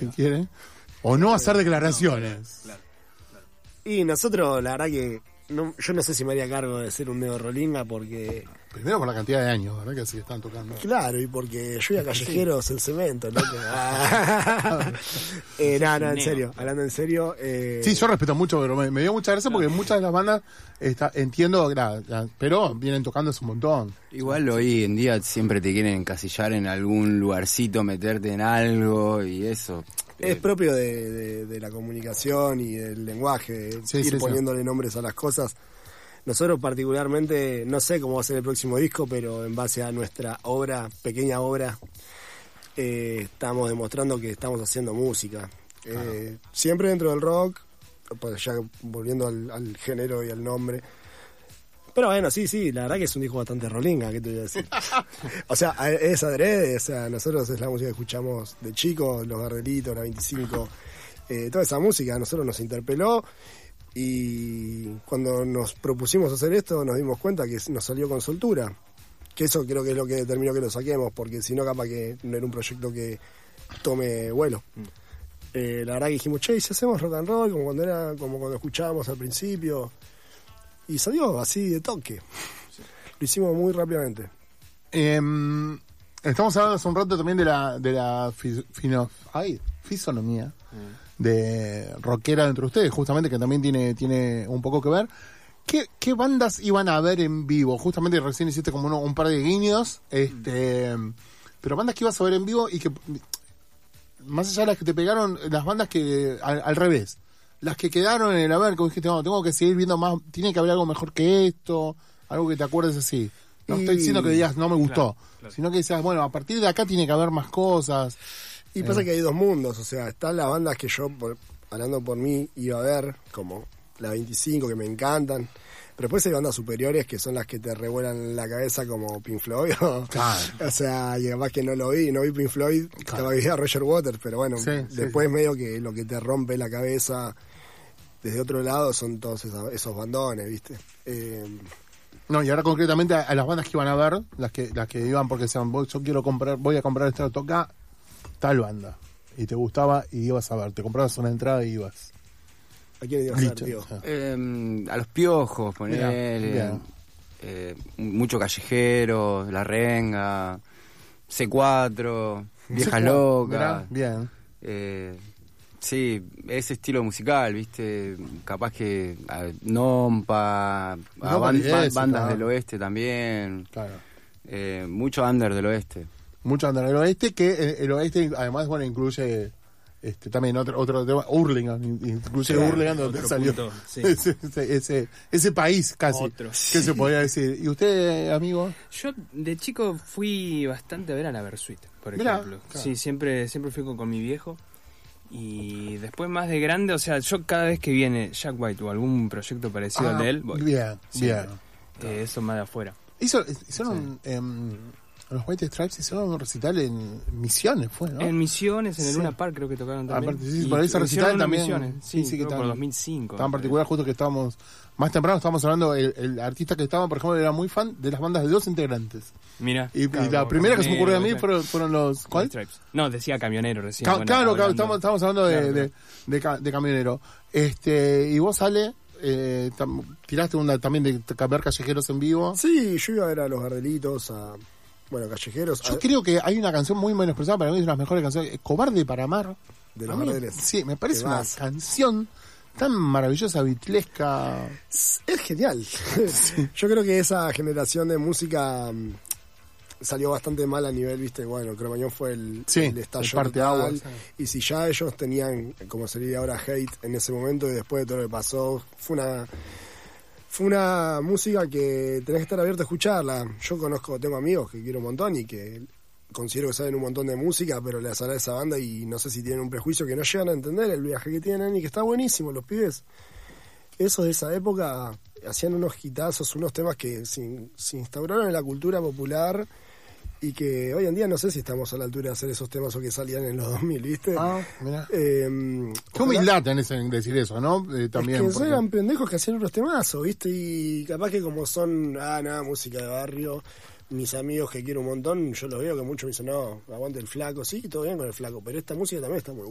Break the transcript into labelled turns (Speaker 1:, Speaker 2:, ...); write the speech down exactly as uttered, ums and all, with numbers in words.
Speaker 1: si quiere. O no hacer declaraciones.
Speaker 2: No, claro, claro.
Speaker 3: Y nosotros, la verdad que no, yo no sé si me haría cargo de ser un neorrolinga porque...
Speaker 1: Primero por la cantidad de años, ¿verdad? Que así están tocando.
Speaker 3: Claro, y porque yo iba a Callejeros, el cemento, ¿no? Ah. eh, no, no, en serio, hablando en serio. Eh...
Speaker 1: Sí, yo respeto mucho, pero me, me dio mucha gracia porque muchas de las bandas, está, entiendo, la, la, pero vienen tocando hace un montón.
Speaker 4: Igual hoy en día siempre te quieren encasillar en algún lugarcito, meterte en algo y eso.
Speaker 3: Es propio de, de, de la comunicación y del lenguaje,
Speaker 1: sí,
Speaker 3: ir
Speaker 1: sí,
Speaker 3: poniéndole
Speaker 1: sí.
Speaker 3: nombres a las cosas. Nosotros particularmente, no sé cómo va a ser el próximo disco, pero en base a nuestra obra, pequeña obra, eh, estamos demostrando que estamos haciendo música. Eh, siempre dentro del rock, pues ya volviendo al, al género y al nombre. Pero bueno, sí, sí, la verdad que es un disco bastante rolinga, ¿qué te voy a decir? O sea, es adrede, o sea, nosotros es la música que escuchamos de chicos, Los Gardelitos, la veinticinco, eh, toda esa música a nosotros nos interpeló. Y cuando nos propusimos hacer esto nos dimos cuenta que nos salió con soltura, que eso creo que es lo que determinó que lo saquemos, porque si no capaz que no era un proyecto que tome vuelo. mm. eh, la verdad que dijimos, che, si hacemos rock and roll como cuando era como cuando escuchábamos al principio, y salió así de toque. Sí. Lo hicimos muy rápidamente.
Speaker 1: eh, Estamos hablando hace un rato también de la de la fis, fino, ay, fisonomía mm. de rockera entre ustedes, justamente, que también tiene tiene un poco que ver. ¿Qué, qué bandas iban a ver en vivo? Justamente recién hiciste como uno, un par de guiños, este, mm. pero bandas que ibas a ver en vivo y que, más allá de las que te pegaron, las bandas que, al, al revés, las que quedaron en el haber, que dijiste, no, tengo que seguir viendo más, tiene que haber algo mejor que esto, algo que te acuerdes así. No y... estoy diciendo que digas, no me gustó, claro, claro. sino que decías, bueno, a partir de acá tiene que haber más cosas.
Speaker 3: Y eh. pasa que hay dos mundos, o sea, están las bandas que yo, por, hablando por mí, iba a ver, como la veinticinco, que me encantan, pero después hay bandas superiores que son las que te revuelan la cabeza, como Pink Floyd, o,
Speaker 1: claro.
Speaker 3: o sea, y además que no lo vi, no vi Pink Floyd, claro. Estaba a Roger Waters, pero bueno, sí, después sí, medio sí. que lo que te rompe la cabeza desde otro lado son todos esos, esos bandones, ¿viste? Eh,
Speaker 1: No, y ahora concretamente a, a las bandas que iban a ver, las que las que iban porque decían, voy, yo quiero comprar, voy a comprar esta, toca tal banda, y te gustaba y ibas a ver, te comprabas una entrada y ibas.
Speaker 3: ¿A quién ibas a ver, tío?
Speaker 4: Eh, a los Piojos, poner eh, mucho Callejero, La Renga, C cuatro, Viejas Locas.
Speaker 1: Bien.
Speaker 4: Eh, Sí, ese estilo musical, ¿viste? Capaz que a Nompa, a
Speaker 1: no,
Speaker 4: ban, ban,
Speaker 1: eso,
Speaker 4: bandas
Speaker 1: claro.
Speaker 4: del oeste también.
Speaker 1: Claro.
Speaker 4: Eh, mucho under del oeste.
Speaker 1: Mucho under del oeste, que el, el oeste además, bueno, incluye este también otro otro tema, Hurlingham, incluye
Speaker 2: claro,
Speaker 1: Hurlingham donde salió
Speaker 2: punto, sí.
Speaker 1: ese, ese, ese, ese país casi,
Speaker 2: otro.
Speaker 1: que se podría decir. ¿Y usted, amigo?
Speaker 2: Yo de chico fui bastante a ver a la Versuit, por
Speaker 1: Mirá,
Speaker 2: ejemplo.
Speaker 1: claro.
Speaker 2: Sí, siempre, siempre fui con, con mi viejo. Y después más de grande, o sea, yo cada vez que viene Jack White o algún proyecto parecido
Speaker 1: ah,
Speaker 2: al de él, voy.
Speaker 1: Bien,
Speaker 2: Siempre.
Speaker 1: bien.
Speaker 2: Eh, eso más de afuera.
Speaker 1: Hizo, hicieron,
Speaker 2: Sí.
Speaker 1: eh, los White Stripes hicieron un recital en Misiones, fue, ¿no?
Speaker 2: En Misiones, en el
Speaker 1: Sí.
Speaker 2: Luna Park creo que tocaron también.
Speaker 1: Aparte, sí,
Speaker 2: Y
Speaker 1: por ese
Speaker 2: hicieron
Speaker 1: recital
Speaker 2: una
Speaker 1: también.
Speaker 2: Misiones, sí,
Speaker 1: sí, sí, que
Speaker 2: creo por
Speaker 1: tan,
Speaker 2: dos mil cinco.
Speaker 1: Tan particular, justo que estábamos más temprano, estábamos hablando, el, el artista que estaba, por ejemplo, era muy fan de las bandas de dos integrantes.
Speaker 2: Mira.
Speaker 1: Y,
Speaker 2: claro,
Speaker 1: y la
Speaker 2: como
Speaker 1: primera que se me ocurrió a mí
Speaker 2: Camionero,
Speaker 1: fueron, fueron los... ¿Cuál?
Speaker 2: Stripes. No, decía Camionero recién.
Speaker 1: Ca-
Speaker 2: bueno,
Speaker 1: claro, claro,
Speaker 2: hablando-
Speaker 1: estamos, estamos hablando de,
Speaker 2: Claro,
Speaker 1: de, de, ca- de Camionero. Este, y vos, Ale, eh, tam- tiraste una también de ver Callejeros en vivo.
Speaker 3: Sí, yo iba a ver a Los Gardelitos, a... Bueno, Callejeros.
Speaker 1: Yo
Speaker 3: a,
Speaker 1: creo que hay una canción muy menospreciada, para mí es una de las mejores canciones, Cobarde para amar.
Speaker 3: de Los
Speaker 1: A mí,
Speaker 3: Gardeles.
Speaker 1: sí, me parece
Speaker 3: Te
Speaker 1: una
Speaker 3: vas.
Speaker 1: canción tan maravillosa, bitlesca.
Speaker 3: Es genial. Sí. Yo creo que esa generación de música um, salió bastante mal a nivel, viste, bueno, Cromañón fue el,
Speaker 1: Sí,
Speaker 3: el estallo
Speaker 1: el parteaguas,
Speaker 3: total,
Speaker 1: sí.
Speaker 3: y si ya ellos tenían, como se diría ahora, hate en ese momento, y después de todo lo que pasó, fue una fue una música que tenés que estar abierto a escucharla. Yo conozco, tengo amigos que quiero un montón y que considero que saben un montón de música, pero les habla esa banda y no sé si tienen un prejuicio que no llegan a entender el viaje que tienen, y que está buenísimo. Los pibes, esos de esa época, hacían unos hitazos, unos temas que se, se instauraron en la cultura popular y que hoy en día no sé si estamos a la altura de hacer esos temas o que salían en los dos mil, ¿viste?
Speaker 1: Ah, mirá.
Speaker 3: Eh,
Speaker 1: Qué humildad tenés en decir eso, ¿no? Eh, también.
Speaker 3: es que
Speaker 1: porque...
Speaker 3: eran pendejos que hacían unos temazos, ¿viste? Y capaz que como son, ah, nada, música de barrio, mis amigos que quiero un montón, yo los veo que muchos me dicen, no, aguante el Flaco, sí, todo bien con el Flaco, pero esta música también está muy